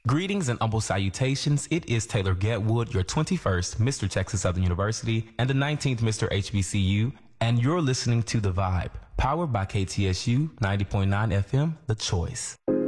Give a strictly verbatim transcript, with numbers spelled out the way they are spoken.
Greetings and humble salutations. It is Taylor Getwood, your twenty-first Mister Texas Southern University and the nineteenth Mister H B C U, and you're listening to The Vibe, powered by K T S U ninety point nine F M, The Choice.